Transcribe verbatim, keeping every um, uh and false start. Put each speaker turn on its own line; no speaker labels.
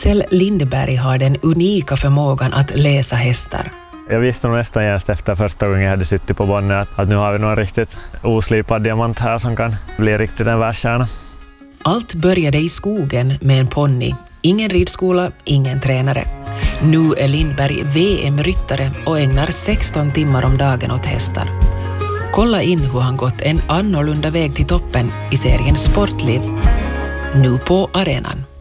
Axel Lindberg har den unika förmågan att läsa hästar.
Jag visste nog nästan just efter första gången jag hade suttit på Bonne att, att nu har vi någon riktigt oslipad diamant här som kan bli riktigt en världskärna.
Allt började i skogen med en ponny. Ingen ridskola, ingen tränare. Nu är Lindberg V M-ryttare och ägnar sexton timmar om dagen åt hästar. Kolla in hur han gått en annorlunda väg till toppen i serien Sportliv. Nu på arenan.